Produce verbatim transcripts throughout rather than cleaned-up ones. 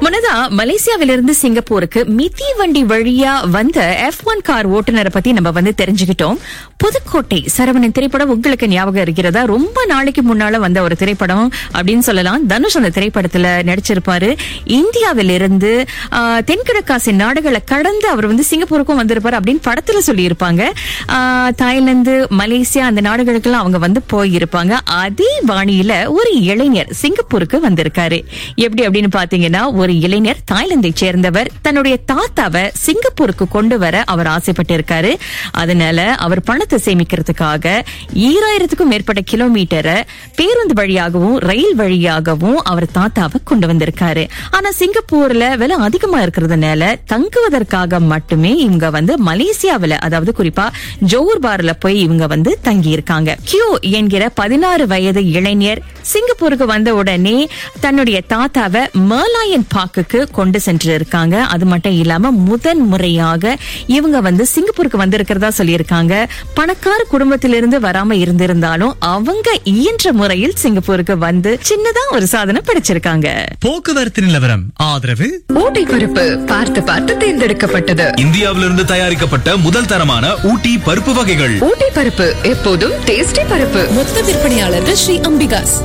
முன்னதா மலேசியாவிலிருந்து சிங்கப்பூருக்கு மிதி வண்டி வழியா வந்த எஃப் ஒன் கார் ஓட்டுநரை பத்தி நம்ம வந்து தெரிஞ்சுக்கிட்டோம். புதுக்கோட்டை சரவணன் திரைப்படம் உங்களுக்கு ஞாபகம் இருக்கிறதா? ரொம்ப நாளைக்கு முன்னால வந்த ஒரு திரைப்படம் அப்படின்னு சொல்லலாம். தனுஷ் அந்த திரைப்படத்துல நடிச்சிருப்பாரு. இந்தியாவிலிருந்து தென்கிழக்காசிய நாடுகளை கடந்து அவர் வந்து சிங்கப்பூருக்கும் வந்திருப்பாரு அப்படின்னு படத்துல சொல்லியிருப்பாங்க. தாய்லாந்து, மலேசியா அந்த நாடுகளுக்கெல்லாம் அவங்க வந்து போயிருப்பாங்க. அதே பாணியில ஒரு இளைஞர் சிங்கப்பூருக்கு வந்திருக்காரு. எப்படி அப்படின்னு பாத்தீங்கன்னா, ஒரு இளைஞர் தாய்லாந்தை சேர்ந்தவர் தன்னுடைய தாத்தாவை சிங்கப்பூருக்கு கொண்டு வர அவர் ஆசைப்பட்டு இருக்காரு. அதனால அவர் பணத்தை சேமிக்கிறதுக்காக ஈராயிரத்துக்கும் மேற்பட்ட கிலோமீட்டரை பேருந்து வழியாகவும் ரயில் வழியாகவும் அவர் தாத்தாவை கொண்டு வந்திருக்காரு. ஆனா சிங்கப்பூர்ல விலை அதிகமா இருக்கிறதுனால தங்குவதற்காக மட்டுமே இவங்க வந்து மலேசியாவில, அதாவது குறிப்பா ஜோஹர் பார்ல போய் இவங்க வந்து தங்கி இருக்காங்க. கியூ என்கிற பதினாறு வயது இளைஞர் சிங்கப்பூருக்கு வந்த உடனே தன்னுடைய தாத்தாவை மர்லாயன் பார்க்குக்கு கொண்டு சென்று இருக்காங்க. அது மட்டும் இல்லாம முதன் முறையாக இவங்க வந்து சிங்கப்பூருக்கு வந்திருக்கிறதா சொல்லியிருக்காங்க. பணக்கார குடும்பத்திலிருந்து வராம இருந்திருந்தாலும் அவங்க இயன்ற முறையில் சிங்கப்பூருக்கு வந்து சின்னதா ஒரு சாதனை படைச்சிருக்காங்க. போக்குவரத்து நிலவரம் ஆதரவு ஊட்டி பருப்பு பார்த்து பார்த்து தேர்ந்தெடுக்கப்பட்டது. இந்தியாவிலிருந்து தயாரிக்கப்பட்ட முதல் தரமான ஊட்டி பருப்பு வகைகள். ஊட்டி பருப்பு எப்போதும் டேஸ்டி பருப்பு. மொத்த விற்பனையாளர்கள் ஸ்ரீ அம்பிகாஸ்.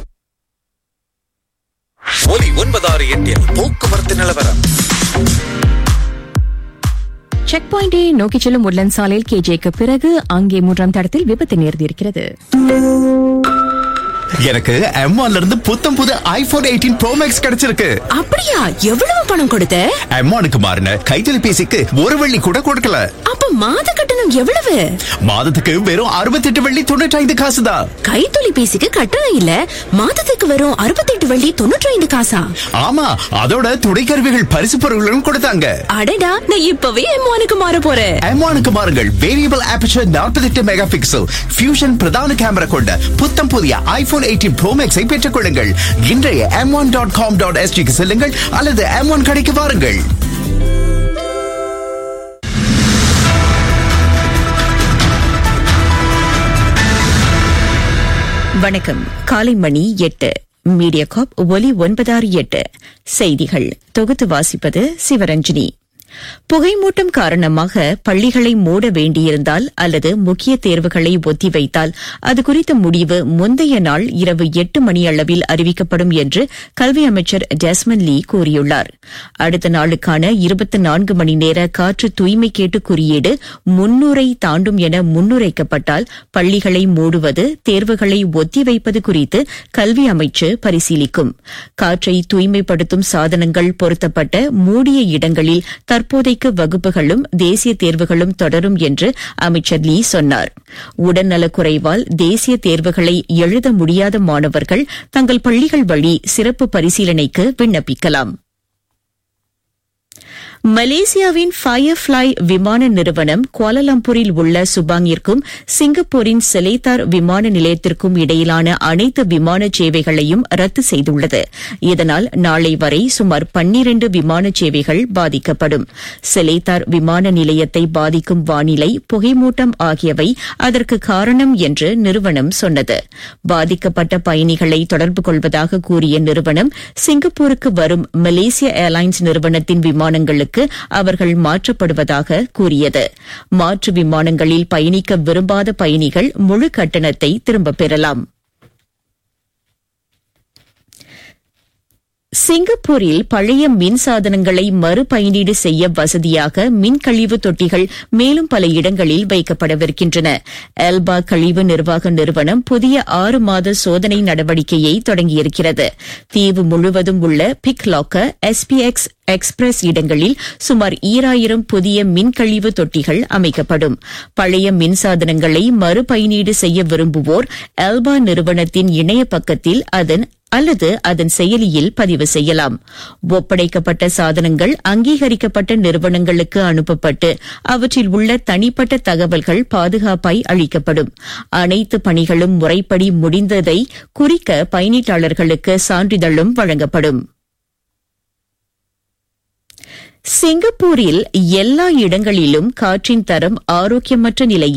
ஒலி ஒன்பதாறு எட்டில் போக்குவரத்து நிலவரம். செக் பாயிண்டை நோக்கி செல்லும் உட்லண்ட் சாலையில் கேஜேக்கு பிறகு அங்கே மூன்றாம் தடத்தில் விபத்து நேர்ந்திருக்கிறது. எனக்கு எம் ஒன்ல இருந்து புத்தம் புது ஐபோன் எயிட்டீன் ப்ரோ மேக்ஸ் கிடைச்சிருக்கு. அப்படியா? எவ்வளவு பணம் கொடுத்த? எம் ஒன்னுக்கு மாறின கைத்தொலைபேசிக்கு ஒரு வெள்ளி கூட கொடுக்கல. அப்ப மாத கட்டணம் எவ்வளவு? மாதத்துக்கு வெறும் அறுபத்தி எட்டு வெள்ளி தொண்ணூற்றி ஐந்து காசு தான். கைத்தொலைபேசிக்கு கட்டணம் இல்ல, மாதத்துக்கு வெறும் அறுபத்தி எட்டு வெள்ளி தொண்ணூற்றி ஐந்து காசா? ஆமா, அதோட துணை கருவிகள் பரிசு பொருட்களும் கொடுத்தாங்க. அடடா, நான் இப்பவே எம் ஒன்னுக்கு மாற போறேன். எம் ஒன்னுக்கு மாறுங்கள். வேரியபிள் ஆபர்ச்சர் நாற்பத்தி எட்டு மெகா பிக்சல் ஃபியூஷன் பிரதான கேமரா கொண்ட புத்தம் புதிய ஐபோன் எயிட்டீன் ப்ரோ மேக்ஸை பெற்றுக் கொள்ளுங்கள். இன்றைய M one dot com dot எஸ்டிக்கு செல்லுங்கள் அல்லது எம் ஒன் கடைக்கு வாருங்கள். வணக்கம். காலை மணி எட்டு. மீடியா காப் ஒலி ஒன்பதாறு எட்டு செய்திகள் தொகுத்து வாசிப்பது சிவரஞ்சினி. புகைமூட்டம் காரணமாக பள்ளிகளை மூட வேண்டியிருந்தால் அல்லது முக்கிய தேர்வுகளை ஒத்திவைத்தால் அது குறித்த முடிவு முந்தைய நாள் இரவு எட்டு மணி அளவில் அறிவிக்கப்படும் என்று கல்வி அமைச்சர் டெஸ்மண்ட் லீ கூறியுள்ளார். அடுத்த நாளுக்கான இருபத்தி நான்கு மணி நேர காற்று தூய்மை கேட்டு குறியீடு முன்னூறை தாண்டும் என முன்னுரைக்கப்பட்டால் பள்ளிகளை மூடுவது, தேர்வுகளை ஒத்திவைப்பது குறித்து கல்வி அமைச்சு பரிசீலிக்கும். காற்றை தூய்மைப்படுத்தும் சாதனங்கள் பொருத்தப்பட்ட மூடிய இடங்களில் தற்போதைக்கு வகுப்புகளும் தேசிய தேர்வுகளும் தொடரும் என்று அமைச்சர் லீ சொன்னார். உடல்நலக்குறைவால் தேசிய தேர்வுகளை எழுத முடியாத மாணவர்கள் தங்கள் பள்ளிகள் வழி சிறப்பு பரிசீலனைக்கு விண்ணப்பிக்கலாம். மலேசியாவின் ஃபயர்ஃபிளை விமான நிறுவனம் குவாலலம்பூரில் உள்ள சுபாங்கிற்கும் சிங்கப்பூரின் செலேத்தார் விமான நிலையத்திற்கும் இடையிலான அனைத்து விமான சேவைகளையும் ரத்து செய்துள்ளது. இதனால் நாளை வரை சுமார் பன்னிரண்டு விமான சேவைகள் பாதிக்கப்படும். செலேத்தார் விமான நிலையத்தை பாதிக்கும் வானிலை, புகைமூட்டம் ஆகியவை அதற்கு காரணம் என்று நிறுவனம் சொன்னது. பாதிக்கப்பட்ட பயணிகளை தொடர்பு கொள்வதாக கூறிய நிறுவனம் சிங்கப்பூருக்கு வரும் மலேசிய ஏர்லைன்ஸ் நிறுவனத்தின் விமானங்களுக்கு அவர்கள் மாற்றப்படுவதாக கூறியது. மாற்று விமானங்களில் பயணிக்க விரும்பாத பயணிகள் முழு கட்டணத்தை திரும்பப் பெறலாம். சிங்கப்பூரில் பழைய மின் சாதனங்களை மறுபயனீடு செய்ய வசதியாக மின்கழிவு தொட்டிகள் மேலும் பல இடங்களில் வைக்கப்படவிருக்கின்றன. எல்பா கழிவு நிர்வாக நிறுவனம் புதிய ஆறு மாத சோதனை நடவடிக்கையை தொடங்கியிருக்கிறது. தீவு முழுவதும் உள்ள பிக் லாக்கர், எஸ்பிஎக்ஸ் எக்ஸ்பிரஸ் இடங்களில் சுமார் ஈராயிரம் புதிய மின்கழிவு தொட்டிகள் அமைக்கப்படும். பழைய மின்சாதனங்களை மறுபயனீடு செய்ய விரும்புவோர் எல்பா நிறுவனத்தின் இணைய பக்கத்தில் அதன் அல்லது அதன் செயலியில் பதிவு செய்யலாம். ஒப்படைக்கப்பட்ட சாதனங்கள் அங்கீகரிக்கப்பட்ட நிறுவனங்களுக்கு அனுப்பப்பட்டு அவற்றில் உள்ள தனிப்பட்ட தகவல்கள் பாதுகாப்பாய் அளிக்கப்படும். அனைத்து பணிகளும் முறைப்படி முடிந்ததை குறிக்க பயனீட்டாளர்களுக்கு சான்றிதழும் வழங்கப்படும். சிங்கப்பூரில் எல்லா இடங்களிலும் காற்றின் தரம் ஆரோக்கியமற்ற நிலையில்